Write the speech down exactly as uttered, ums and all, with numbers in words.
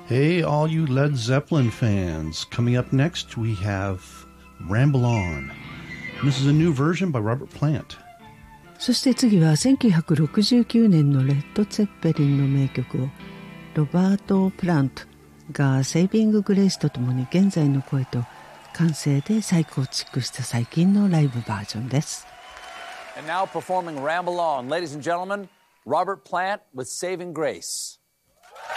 Hey, all you Led Zeppelin fans. Coming up next, we have Ramble On. This is a new version by Robert Plant. そして次はせんきゅうひゃくろくじゅうきゅうねんのレッド・ツェッペリンの名曲をロバート・プラントがセイビング・グレイスとともに現在の声と完成で再構築した最近のライブバージョンです。 And now performing Ramble On, ladies and gentlemen, Robert Plant with Saving Grace.